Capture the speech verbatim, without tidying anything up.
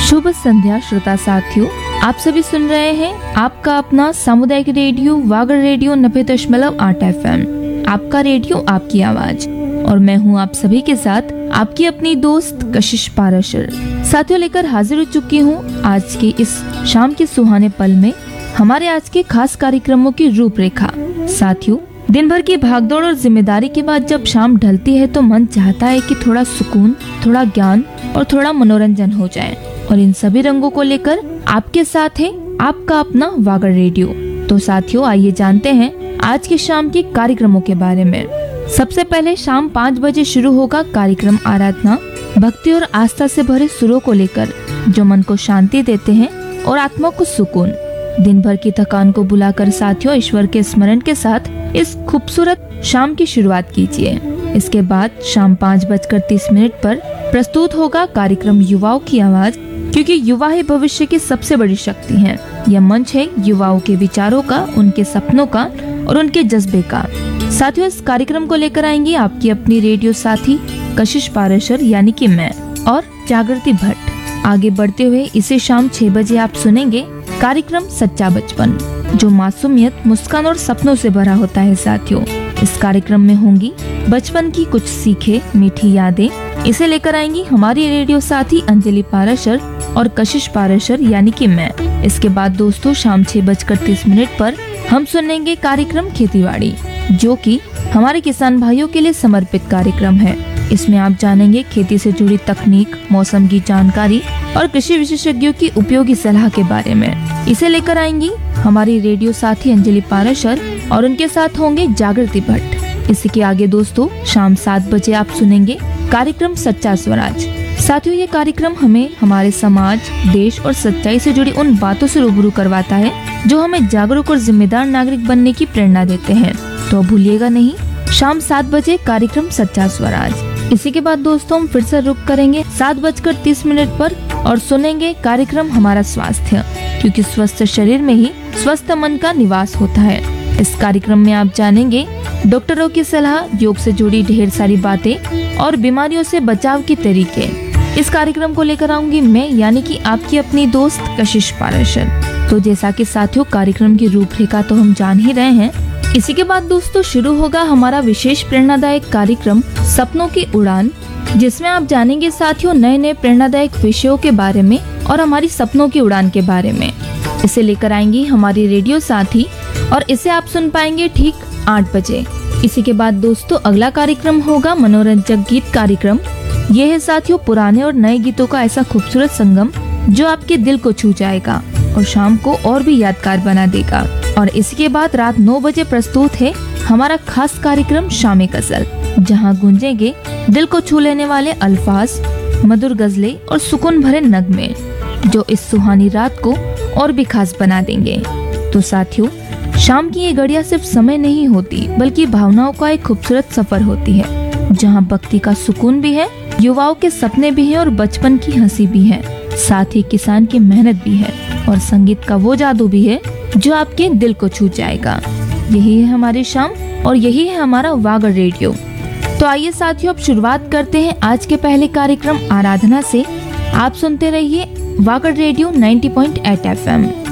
शुभ संध्या श्रोता साथियों, आप सभी सुन रहे हैं आपका अपना सामुदायिक रेडियो वागड़ रेडियो नब्बे दशमलव आठ एफ एम। आपका रेडियो आपकी आवाज, और मैं हूं आप सभी के साथ आपकी अपनी दोस्त कशिश पाराशर। साथियों, लेकर हाजिर हो चुकी हूं आज के इस शाम के सुहाने पल में हमारे आज के खास कार्यक्रमों की रूपरेखा। साथियों, दिन भर की भागदौड़ और जिम्मेदारी के बाद जब शाम ढलती है तो मन चाहता है कि थोड़ा सुकून, थोड़ा ज्ञान और थोड़ा मनोरंजन हो जाए, और इन सभी रंगों को लेकर आपके साथ है आपका अपना वागड़ रेडियो। तो साथियों, आइए जानते हैं आज के शाम के कार्यक्रमों के बारे में। सबसे पहले शाम पाँच बजे शुरू होगा कार्यक्रम आराधना, भक्ति और आस्था से भरे सुरों को लेकर, जो मन को शांति देते हैं और आत्मा को सुकून। दिन भर की थकान को बुलाकर साथियों ईश्वर के स्मरण के साथ इस खूबसूरत शाम की शुरुआत कीजिए। इसके बाद शाम पाँच बजकर तीस मिनट पर प्रस्तुत होगा कार्यक्रम युवाओं की आवाज, क्योंकि युवा ही भविष्य की सबसे बड़ी शक्ति हैं। यह मंच है युवाओं के विचारों का, उनके सपनों का और उनके जज्बे का। साथियों, इस कार्यक्रम को लेकर आएंगी आपकी अपनी रेडियो साथी कशिश पाराशर यानी कि मैं और जागृति भट्ट। आगे बढ़ते हुए इसे शाम छह बजे आप सुनेंगे कार्यक्रम सच्चा बचपन, जो मासूमियत, मुस्कान और सपनों से भरा होता है। साथियों, इस कार्यक्रम में होंगी बचपन की कुछ सीखे, मीठी यादें। इसे लेकर आएंगी हमारी रेडियो साथी अंजलि पाराशर और कशिश पाराशर यानी कि मैं। इसके बाद दोस्तों शाम छह बजकर तीस मिनट पर हम सुनेंगे कार्यक्रम खेतीबाड़ी, जो कि हमारे किसान भाइयों के लिए समर्पित कार्यक्रम है। इसमें आप जानेंगे खेती से जुड़ी तकनीक, मौसम की जानकारी और कृषि विशेषज्ञों की उपयोगी सलाह के बारे में। इसे लेकर आएंगी हमारी रेडियो साथी अंजलि पाराशर और उनके साथ होंगे जागृति भट्ट। इसी के आगे दोस्तों शाम सात बजे आप सुनेंगे कार्यक्रम सच्चा स्वराज। साथियों, ये कार्यक्रम हमें हमारे समाज, देश और सच्चाई से जुड़ी उन बातों से रूबरू करवाता है जो हमें जागरूक और जिम्मेदार नागरिक बनने की प्रेरणा देते हैं। तो भूलिएगा नहीं, शाम सात बजे कार्यक्रम सच्चा स्वराज। इसी के बाद दोस्तों हम फिर से रुक करेंगे सात बजकर तीस मिनट पर और सुनेंगे कार्यक्रम हमारा स्वास्थ्य, क्योंकि स्वस्थ शरीर में ही स्वस्थ मन का निवास होता है। इस कार्यक्रम में आप जानेंगे डॉक्टरों की सलाह, योग से जुड़ी ढेर सारी बातें और बीमारियों से बचाव के तरीके। इस कार्यक्रम को लेकर आऊंगी मैं यानी कि आपकी अपनी दोस्त कशिश पाराशर। तो जैसा कि साथियों कार्यक्रम की रूपरेखा तो हम जान ही रहे हैं। इसी के बाद दोस्तों शुरू होगा हमारा विशेष प्रेरणादायक कार्यक्रम सपनों की उड़ान, जिसमें आप जानेंगे साथियों नए नए प्रेरणादायक विषयों के बारे में और हमारी सपनों की उड़ान के बारे में। इसे लेकर आएंगी हमारी रेडियो साथी और इसे आप सुन पाएंगे ठीक आठ बजे। इसी के बाद दोस्तों अगला कार्यक्रम होगा मनोरंजक गीत कार्यक्रम। यह है साथियों पुराने और नए गीतों का ऐसा खूबसूरत संगम जो आपके दिल को छू जाएगा और शाम को और भी यादगार बना देगा। और इसके बाद रात नौ बजे प्रस्तुत है हमारा खास कार्यक्रम शामे गजल, जहां गूंजेंगे दिल को छू लेने वाले अल्फाज, मधुर गजलें और सुकून भरे नगमे, जो इस सुहानी रात को और भी खास बना देंगे। तो साथियों, शाम की ये घड़ियां सिर्फ समय नहीं होती, बल्कि भावनाओं का एक खूबसूरत सफर होती है, जहां भक्ति का सुकून भी है, युवाओं के सपने भी हैं और बचपन की हंसी भी है, साथ ही किसान की मेहनत भी है और संगीत का वो जादू भी है जो आपके दिल को छू जाएगा। यही है हमारी शाम और यही है हमारा वागड़ रेडियो। तो आइए साथियों अब शुरुआत करते हैं आज के पहले कार्यक्रम आराधना से। आप सुनते रहिए वागड़ रेडियो नब्बे पॉइंट आठ एफ एम।